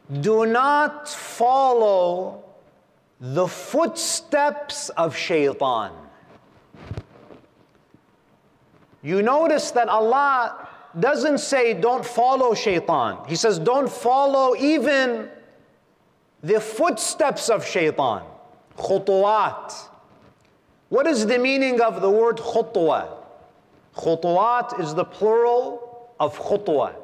do not follow the footsteps of shaitan. You notice that Allah doesn't say don't follow shaitan. He says don't follow even the footsteps of shaitan. Khutuwat. What is the meaning of the word khutwa? Khutuwat is the plural of khutwa.